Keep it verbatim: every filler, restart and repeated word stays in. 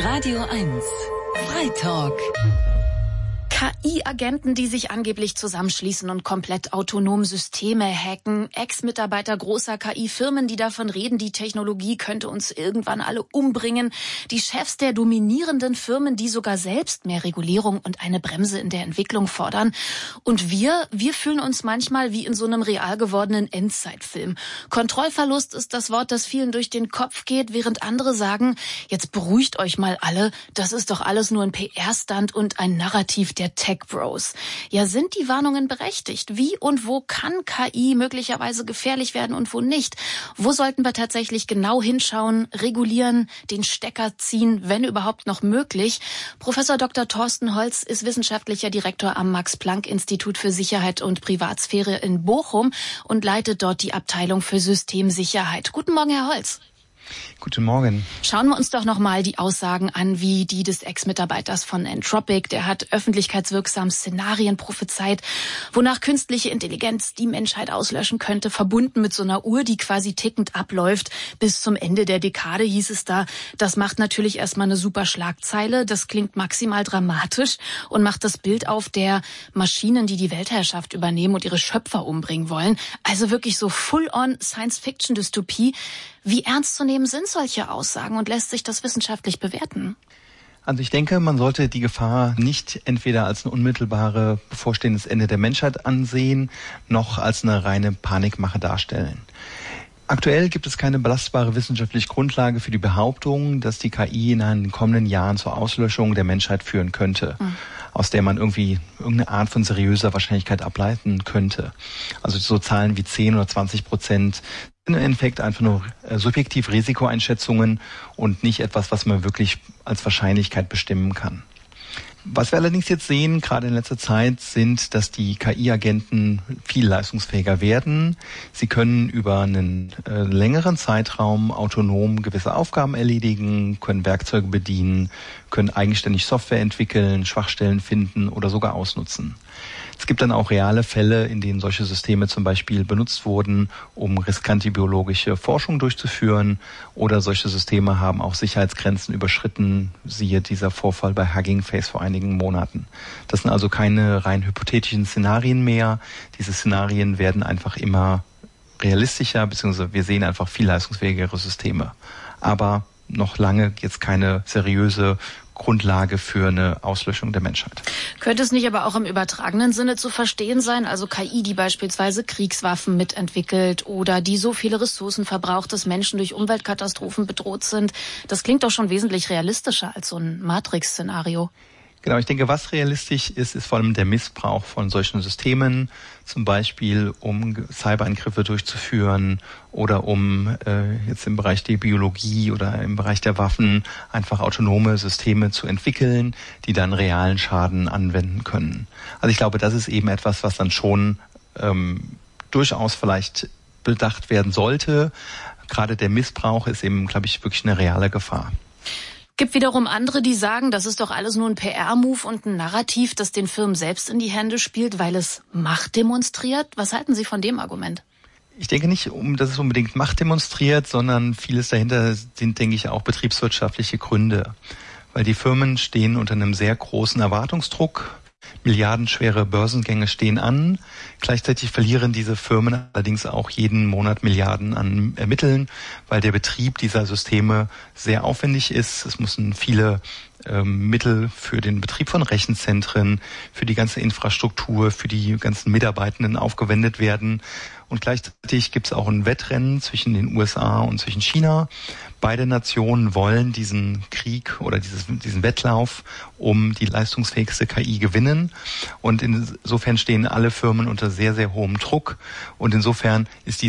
Radio eins Freitalk. K I-Agenten, die sich angeblich zusammenschließen und komplett autonom Systeme hacken. Ex-Mitarbeiter großer K I-Firmen, die davon reden, die Technologie könnte uns irgendwann alle umbringen. Die Chefs der dominierenden Firmen, die sogar selbst mehr Regulierung und eine Bremse in der Entwicklung fordern. Und wir, wir fühlen uns manchmal wie in so einem real gewordenen Endzeitfilm. Kontrollverlust ist das Wort, das vielen durch den Kopf geht, während andere sagen, jetzt beruhigt euch mal alle, das ist doch alles nur ein P R-Stunt und ein Narrativ der Tech-Bros. Ja, sind die Warnungen berechtigt? Wie und wo kann K I möglicherweise gefährlich werden und wo nicht? Wo sollten wir tatsächlich genau hinschauen, regulieren, den Stecker ziehen, wenn überhaupt noch möglich? Professor Doktor Thorsten Holz ist wissenschaftlicher Direktor am Max-Planck-Institut für Sicherheit und Privatsphäre in Bochum und leitet dort die Abteilung für Systemsicherheit. Guten Morgen, Herr Holz. Guten Morgen. Schauen wir uns doch nochmal die Aussagen an, wie die des Ex-Mitarbeiters von Anthropic. Der hat öffentlichkeitswirksam Szenarien prophezeit, wonach künstliche Intelligenz die Menschheit auslöschen könnte, verbunden mit so einer Uhr, die quasi tickend abläuft. Bis zum Ende der Dekade hieß es da. Das macht natürlich erstmal eine super Schlagzeile. Das klingt maximal dramatisch und macht das Bild auf der Maschinen, die die Weltherrschaft übernehmen und ihre Schöpfer umbringen wollen. Also wirklich so full-on Science-Fiction-Dystopie. Wie ernst zu nehmen sind solche Aussagen und lässt sich das wissenschaftlich bewerten? Also ich denke, man sollte die Gefahr nicht entweder als ein unmittelbare bevorstehendes Ende der Menschheit ansehen, noch als eine reine Panikmache darstellen. Aktuell gibt es keine belastbare wissenschaftliche Grundlage für die Behauptung, dass die K I in den kommenden Jahren zur Auslöschung der Menschheit führen könnte, mhm. aus der man irgendwie irgendeine Art von seriöser Wahrscheinlichkeit ableiten könnte. Also so Zahlen wie zehn oder zwanzig Prozent sind im Endeffekt einfach nur subjektiv Risikoeinschätzungen und nicht etwas, was man wirklich als Wahrscheinlichkeit bestimmen kann. Was wir allerdings jetzt sehen, gerade in letzter Zeit, sind, dass die K I-Agenten viel leistungsfähiger werden. Sie können über einen äh, längeren Zeitraum autonom gewisse Aufgaben erledigen, können Werkzeuge bedienen, können eigenständig Software entwickeln, Schwachstellen finden oder sogar ausnutzen. Es gibt dann auch reale Fälle, in denen solche Systeme zum Beispiel benutzt wurden, um riskante biologische Forschung durchzuführen, oder solche Systeme haben auch Sicherheitsgrenzen überschritten, siehe dieser Vorfall bei Hugging Face vor einigen Monaten. Das sind also keine rein hypothetischen Szenarien mehr. Diese Szenarien werden einfach immer realistischer, beziehungsweise wir sehen einfach viel leistungsfähigere Systeme. Aber noch lange jetzt keine seriöse Grundlage für eine Auslöschung der Menschheit. Könnte es nicht aber auch im übertragenen Sinne zu verstehen sein, also K I, die beispielsweise Kriegswaffen mitentwickelt oder die so viele Ressourcen verbraucht, dass Menschen durch Umweltkatastrophen bedroht sind? Das klingt doch schon wesentlich realistischer als so ein Matrix-Szenario. Genau, ich denke, was realistisch ist, ist vor allem der Missbrauch von solchen Systemen, zum Beispiel um Cyberangriffe durchzuführen oder um äh, jetzt im Bereich der Biologie oder im Bereich der Waffen einfach autonome Systeme zu entwickeln, die dann realen Schaden anwenden können. Also ich glaube, das ist eben etwas, was dann schon ähm, durchaus vielleicht bedacht werden sollte. Gerade der Missbrauch ist eben, glaube ich, wirklich eine reale Gefahr. Gibt wiederum andere, die sagen, das ist doch alles nur ein P R-Move und ein Narrativ, das den Firmen selbst in die Hände spielt, weil es Macht demonstriert. Was halten Sie von dem Argument? Ich denke nicht, dass es unbedingt Macht demonstriert, sondern vieles dahinter sind, denke ich, auch betriebswirtschaftliche Gründe. Weil die Firmen stehen unter einem sehr großen Erwartungsdruck. Milliardenschwere Börsengänge stehen an. Gleichzeitig verlieren diese Firmen allerdings auch jeden Monat Milliarden an Mitteln, weil der Betrieb dieser Systeme sehr aufwendig ist. Es müssen viele ähm, Mittel für den Betrieb von Rechenzentren, für die ganze Infrastruktur, für die ganzen Mitarbeitenden aufgewendet werden. Und gleichzeitig gibt es auch ein Wettrennen zwischen den U S A und zwischen China. Beide Nationen wollen diesen Krieg oder dieses, diesen Wettlauf um die leistungsfähigste K I gewinnen. Und insofern stehen alle Firmen unter sehr, sehr hohem Druck. Und insofern ist die